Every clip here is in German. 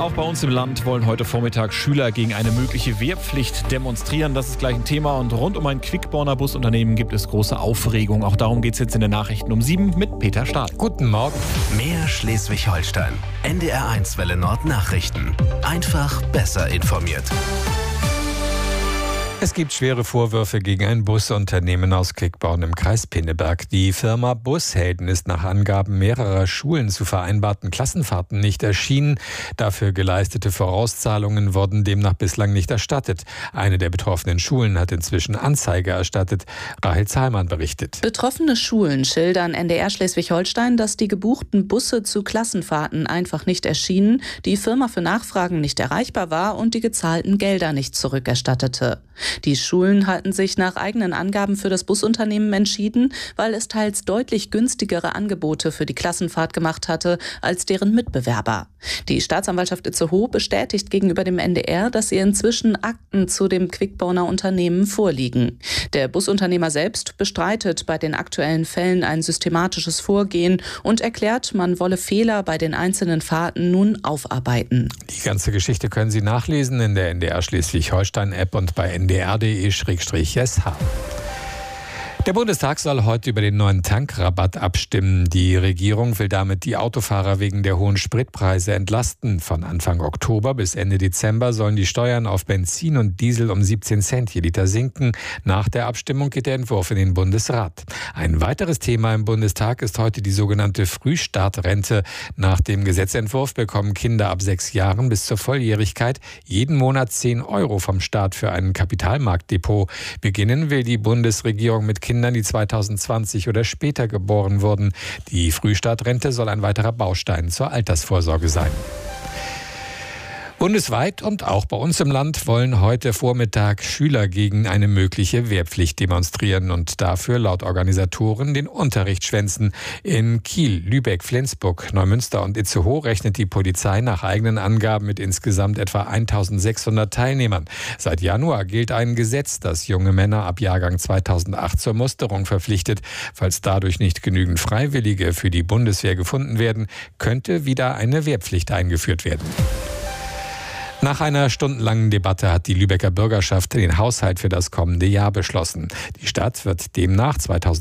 auch bei uns im Land wollen heute Vormittag Schüler gegen eine mögliche Wehrpflicht demonstrieren. Das ist gleich ein Thema. Und rund um ein Quickborner Busunternehmen gibt es große Aufregung. Auch darum geht es jetzt in den Nachrichten um 7 mit Peter Stahl. Guten Morgen. Mehr Schleswig-Holstein. NDR1 Welle Nord Nachrichten. Einfach besser informiert. Es gibt schwere Vorwürfe gegen ein Busunternehmen aus Quickborn im Kreis Pinneberg. Die Firma Bushelden ist nach Angaben mehrerer Schulen zu vereinbarten Klassenfahrten nicht erschienen. Dafür geleistete Vorauszahlungen wurden demnach bislang nicht erstattet. Eine der betroffenen Schulen hat inzwischen Anzeige erstattet. Rahel Zahlmann berichtet. Betroffene Schulen schildern NDR Schleswig-Holstein, dass die gebuchten Busse zu Klassenfahrten einfach nicht erschienen, die Firma für Nachfragen nicht erreichbar war und die gezahlten Gelder nicht zurückerstattete. Die Schulen hatten sich nach eigenen Angaben für das Busunternehmen entschieden, weil es teils deutlich günstigere Angebote für die Klassenfahrt gemacht hatte als deren Mitbewerber. Die Staatsanwaltschaft Itzehoe bestätigt gegenüber dem NDR, dass ihr inzwischen Akten zu dem Quickborner Unternehmen vorliegen. Der Busunternehmer selbst bestreitet bei den aktuellen Fällen ein systematisches Vorgehen und erklärt, man wolle Fehler bei den einzelnen Fahrten nun aufarbeiten. Die ganze Geschichte können Sie nachlesen in der NDR Schleswig-Holstein-App und bei ndr.de/sh. Der Bundestag soll heute über den neuen Tankrabatt abstimmen. Die Regierung will damit die Autofahrer wegen der hohen Spritpreise entlasten. Von Anfang Oktober bis Ende Dezember sollen die Steuern auf Benzin und Diesel um 17 Cent je Liter sinken. Nach der Abstimmung geht der Entwurf in den Bundesrat. Ein weiteres Thema im Bundestag ist heute die sogenannte Frühstartrente. Nach dem Gesetzentwurf bekommen Kinder ab 6 Jahren bis zur Volljährigkeit jeden Monat 10 € vom Staat für ein Kapitalmarktdepot. Beginnen will die Bundesregierung mit Kindern, die 2020 oder später geboren wurden. Die Frühstartrente soll ein weiterer Baustein zur Altersvorsorge sein. Bundesweit und auch bei uns im Land wollen heute Vormittag Schüler gegen eine mögliche Wehrpflicht demonstrieren und dafür laut Organisatoren den Unterricht schwänzen. In Kiel, Lübeck, Flensburg, Neumünster und Itzehoe rechnet die Polizei nach eigenen Angaben mit insgesamt etwa 1600 Teilnehmern. Seit Januar gilt ein Gesetz, das junge Männer ab Jahrgang 2008 zur Musterung verpflichtet. Falls dadurch nicht genügend Freiwillige für die Bundeswehr gefunden werden, könnte wieder eine Wehrpflicht eingeführt werden. Nach einer stundenlangen Debatte hat die Lübecker Bürgerschaft den Haushalt für das kommende Jahr beschlossen. Die Stadt wird demnach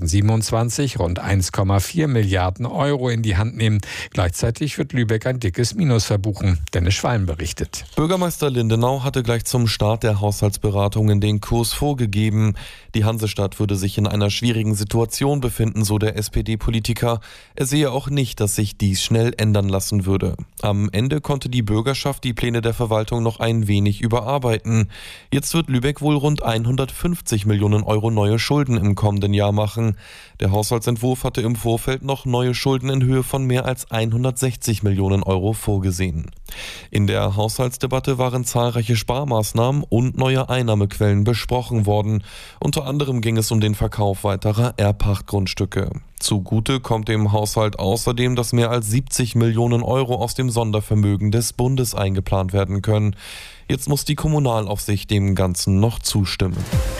2027 rund 1,4 Milliarden € in die Hand nehmen. Gleichzeitig wird Lübeck ein dickes Minus verbuchen. Dennis Schwalm berichtet. Bürgermeister Lindenau hatte gleich zum Start der Haushaltsberatungen den Kurs vorgegeben. Die Hansestadt würde sich in einer schwierigen Situation befinden, so der SPD-Politiker. Er sehe auch nicht, dass sich dies schnell ändern lassen würde. Am Ende konnte die Bürgerschaft die Pläne der Verwaltung noch ein wenig überarbeiten. Jetzt wird Lübeck wohl rund 150 Millionen € neue Schulden im kommenden Jahr machen. Der Haushaltsentwurf hatte im Vorfeld noch neue Schulden in Höhe von mehr als 160 Millionen € vorgesehen. In der Haushaltsdebatte waren zahlreiche Sparmaßnahmen und neue Einnahmequellen besprochen worden. Unter anderem ging es um den Verkauf weiterer Erbpachtgrundstücke. Zugute kommt dem Haushalt außerdem, dass mehr als 70 Millionen € aus dem Sondervermögen des Bundes eingeplant werden können. Jetzt muss die Kommunalaufsicht dem Ganzen noch zustimmen.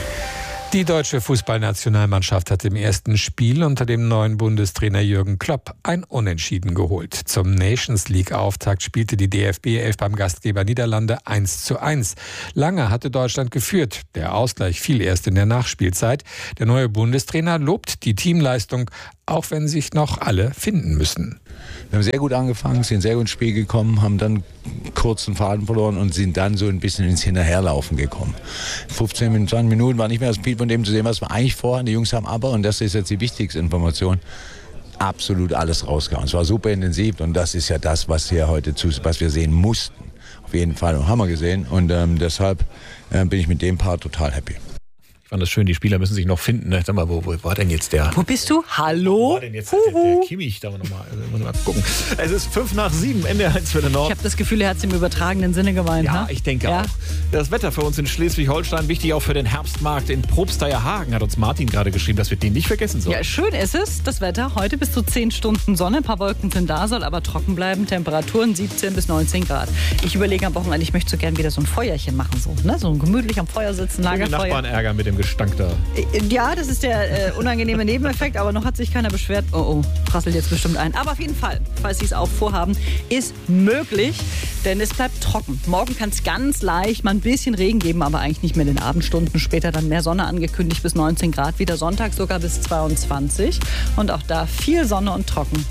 Die deutsche Fußballnationalmannschaft hat im ersten Spiel unter dem neuen Bundestrainer Jürgen Klopp ein Unentschieden geholt. Zum Nations-League-Auftakt spielte die DFB 11 beim Gastgeber Niederlande 1:1. Lange hatte Deutschland geführt. Der Ausgleich fiel erst in der Nachspielzeit. Der neue Bundestrainer lobt die Teamleistung, auch wenn sich noch alle finden müssen. Wir haben sehr gut angefangen, sind sehr gut ins Spiel gekommen, haben dann kurz den Faden verloren und sind dann so ein bisschen ins Hinterherlaufen gekommen. 15, 20 Minuten war nicht mehr das Spiel von dem zu sehen, was wir eigentlich vorhaben. Die Jungs haben aber, und das ist jetzt die wichtigste Information, absolut alles rausgehauen. Es war super intensiv und das ist ja das, was wir sehen mussten. Auf jeden Fall haben wir gesehen und deshalb bin ich mit dem Part total happy. Ich fand das schön, die Spieler müssen sich noch finden. Sag mal, wo war denn jetzt der... Wo bist du? Hallo? Wo war denn jetzt der Kimmich? Da muss man mal gucken. Es ist 5:05, NDR1 Welle Nord. Ich habe das Gefühl, er hat es im übertragenen Sinne gemeint. Ja, ich denke auch. Das Wetter für uns in Schleswig-Holstein, wichtig auch für den Herbstmarkt in Probsteierhagen, hat uns Martin gerade geschrieben, dass wir den nicht vergessen sollen. Ja, schön ist es, das Wetter. Heute bis zu 10 Stunden Sonne, ein paar Wolken sind da, soll aber trocken bleiben. Temperaturen 17 bis 19 Grad. Ich überlege am Wochenende, ich möchte so gern wieder so ein Feuerchen machen. So gemütlich am Feuer sitzen, Lagerfeuer. Die Nachbarn ärgern mit dem Gestank da. Ja, das ist der unangenehme Nebeneffekt, aber noch hat sich keiner beschwert. Oh, prasselt jetzt bestimmt ein. Aber auf jeden Fall, falls Sie es auch vorhaben, ist möglich. Denn es bleibt trocken. Morgen kann es ganz leicht mal ein bisschen Regen geben, aber eigentlich nicht mehr in den Abendstunden. Später dann mehr Sonne angekündigt bis 19 Grad. Wieder Sonntag sogar bis 22. Und auch da viel Sonne und trocken.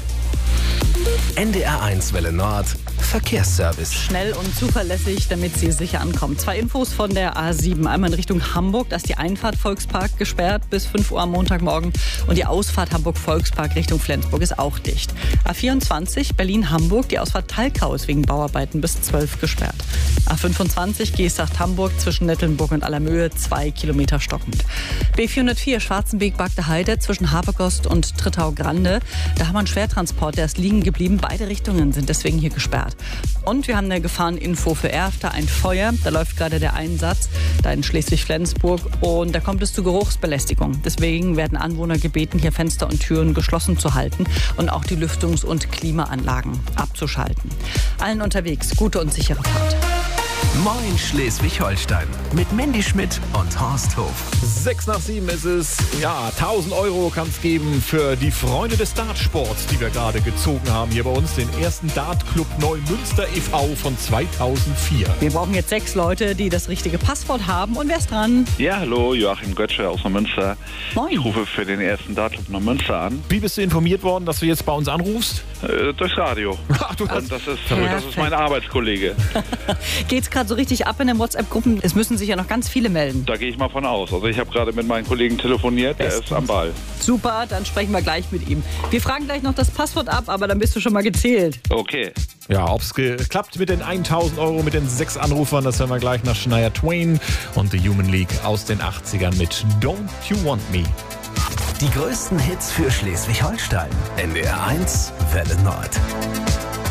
NDR1 Welle Nord Verkehrsservice. Schnell und zuverlässig, damit Sie sicher ankommen. 2 Infos von der A7. Einmal in Richtung Hamburg, da ist die Einfahrt Volkspark gesperrt bis 5 Uhr am Montagmorgen. Und die Ausfahrt Hamburg-Volkspark Richtung Flensburg ist auch dicht. A24 Berlin-Hamburg, die Ausfahrt Talkau ist wegen Bauarbeiten bis 12 gesperrt. A25 Geesthacht-Hamburg zwischen Nettelnburg und Allermöhe 2 Kilometer stockend. B404 Schwarzenberg-Bagde Heide zwischen Haberkost und Trittau-Grande. Da haben wir einen Schwertransport, der ist liegen geblieben. Beide Richtungen sind deswegen hier gesperrt. Und wir haben eine Gefahreninfo für Erfter, ein Feuer. Da läuft gerade der Einsatz, da in Schleswig-Flensburg. Und da kommt es zu Geruchsbelästigung. Deswegen werden Anwohner gebeten, hier Fenster und Türen geschlossen zu halten und auch die Lüftungs- und Klimaanlagen abzuschalten. Allen unterwegs gute und sichere Fahrt. Moin Schleswig-Holstein mit Mandy Schmidt und Horst Hof. 6:07 ist es. Ja, 1.000 € kann es geben für die Freunde des Dartsports, die wir gerade gezogen haben hier bei uns. Den ersten Dartclub Neumünster e.V. von 2004. Wir brauchen jetzt 6 Leute, die das richtige Passwort haben. Und wer ist dran? Ja, hallo, Joachim Götzsche aus Neumünster. Moin. Ich rufe für den ersten Dartclub Neumünster an. Wie bist du informiert worden, dass du jetzt bei uns anrufst? Durchs Radio. Ach, du hast... Das ist mein Arbeitskollege. Geht's gerade so richtig ab in den WhatsApp-Gruppen? Es müssen sich ja noch ganz viele melden. Da gehe ich mal von aus. Also ich habe gerade mit meinem Kollegen telefoniert, der ist am Ball. Super, dann sprechen wir gleich mit ihm. Wir fragen gleich noch das Passwort ab, aber dann bist du schon mal gezählt. Okay. Ja, ob es klappt mit den 1.000 € mit den 6 Anrufern, das hören wir gleich nach Shania Twain und The Human League aus den 80ern mit Don't You Want Me. Die größten Hits für Schleswig-Holstein. NDR1 Welle Nord.